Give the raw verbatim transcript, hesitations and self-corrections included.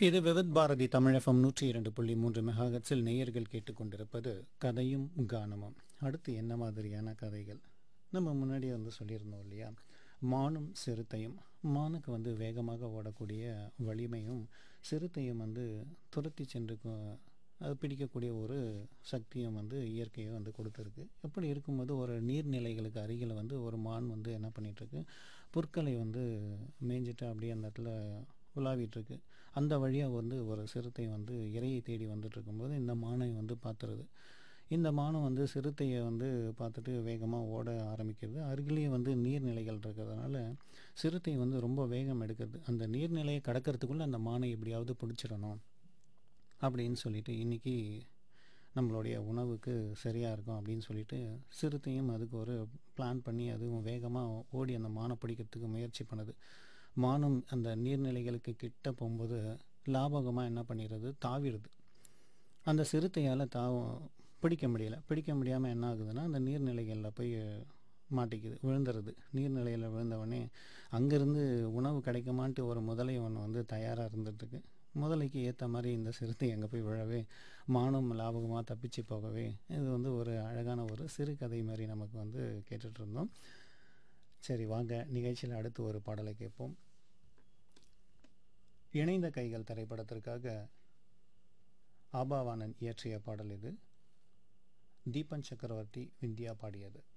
இது விவித் பாரதி தமிழ் எஃப்எம் நூற்றி இரண்டு புள்ளி மூன்று மெகாஹெட்ஸில் நேயர்கள் கேட்டுக்கொண்டிருப்பது கதையும் கானமும். அடுத்து என்ன மாதிரியான கதைகள்? நம்ம முன்னாடியே வந்து சொல்லியிருந்தோம் இல்லையா, மானும் சிறுத்தையும். மானுக்கு வந்து வேகமாக ஓடக்கூடிய வலிமையும், சிறுத்தையும் வந்து துரத்தி சென்று கொ- அது பிடிக்கக்கூடிய ஒரு சக்தியும் வந்து இயற்கையை வந்து கொடுத்துருக்கு. இப்படி இருக்கும்போது ஒரு நீர்நிலைகளுக்கு அருகில் வந்து ஒரு மான் வந்து என்ன பண்ணிகிட்ருக்கு, புற்களை வந்து மேய்ஞ்சிட்டு அப்படியே அந்த இடத்துல உலாவிட்டுருக்கு. அந்த வழியாக வந்து ஒரு சிறுத்தை வந்து இரையை தேடி வந்துட்டு இருக்கும்போது இந்த மானை வந்து பார்த்துருது. இந்த மானம் வந்து சிறுத்தையை வந்து பார்த்துட்டு வேகமாக ஓட ஆரம்பிக்கிறது. அருகிலேயே வந்து நீர்நிலைகள் இருக்கிறதுனால சிறுத்தை வந்து ரொம்ப வேகம் எடுக்கிறது. அந்த நீர்நிலையை கடக்கிறதுக்குள்ளே அந்த மானை எப்படியாவது பிடிச்சிடணும் அப்படின்னு சொல்லிட்டு இன்றைக்கி நம்மளுடைய உணவுக்கு சரியாக இருக்கும் அப்படின்னு சொல்லிட்டு சிறுத்தையும் அதுக்கு ஒரு பிளான் பண்ணி அதுவும் வேகமாக ஓடி அந்த மானை பிடிக்கிறதுக்கு முயற்சி பண்ணுது. மானும் அந்த நீர்நிலைகளுக்கு கிட்ட போகும்போது லாபகமாக என்ன பண்ணிடுறது, தாவிடுது. அந்த சிறுத்தையால் தாவ பிடிக்க முடியல. பிடிக்க முடியாமல் என்ன ஆகுதுன்னா அந்த நீர்நிலைகளில் போய் மாட்டிக்குது, விழுந்துருது. நீர்நிலையில் விழுந்தவொடனே அங்கேருந்து உணவு கிடைக்குமான்ட்டு ஒரு முதலை ஒன்று வந்து தயாராக இருந்துகிட்ருக்கு. முதலைக்கு ஏற்ற மாதிரி இந்த சிறுத்தை அங்கே போய் விழவே மானும் லாபகமாக தப்பிச்சு போகவே இது வந்து ஒரு அழகான ஒரு சிறு கதை மாதிரி நமக்கு வந்து கேட்டுட்டு இருந்தோம். சரி, வாங்க நிகழ்ச்சியில் அடுத்து ஒரு பாடலை கேட்போம். இணைந்த கைகள் திரைப்படத்திற்காக ஆபாவானன் இயற்றிய பாடல் இது. தீபன் சக்கரவர்த்தி விந்தியா பாடியது.